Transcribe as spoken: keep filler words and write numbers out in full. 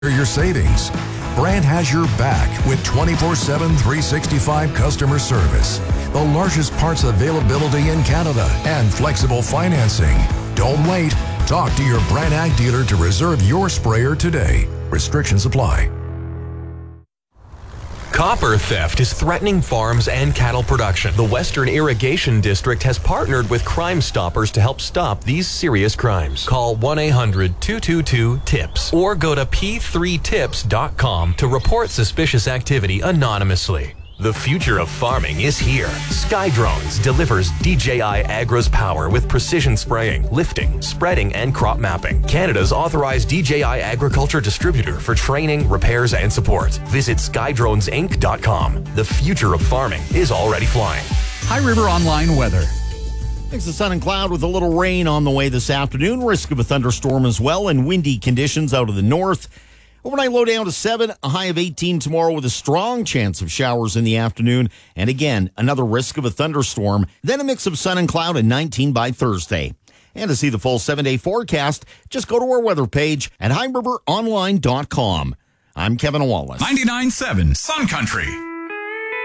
your savings. Brand has your back with twenty-four seven, three sixty-five customer service, the largest parts availability in Canada, and flexible financing. Don't wait. Talk to your Brand Ag dealer to reserve your sprayer today. Restrictions apply. Copper theft is threatening farms and cattle production. The Western Irrigation District has partnered with Crime Stoppers to help stop these serious crimes. Call one eight hundred, two two two, TIPS or go to p three tips dot com to report suspicious activity anonymously. The future of farming is here. SkyDrones delivers D J I Agra's power with precision spraying, lifting, spreading, and crop mapping. Canada's authorized D J I agriculture distributor for training, repairs, and support. Visit sky drones inc dot com. The future of farming is already flying. High River Online weather. Mix of sun and cloud with a little rain on the way this afternoon. Risk of a thunderstorm as well, and windy conditions out of the north. Overnight low down to seven, a high of eighteen tomorrow with a strong chance of showers in the afternoon. And again, another risk of a thunderstorm. Then a mix of sun and cloud at nineteen by Thursday. And to see the full seven-day forecast, just go to our weather page at high river online dot com. I'm Kevin Wallace. ninety-nine point seven Sun Country.